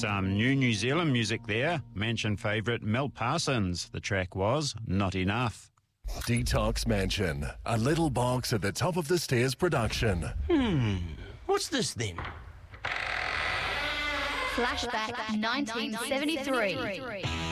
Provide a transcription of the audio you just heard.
some New Zealand music there. Mansion favourite Mel Parsons. The track was Not Enough. Detox Mansion, a Little Box at the Top of the Stairs production. What's this then? Flashback 1973.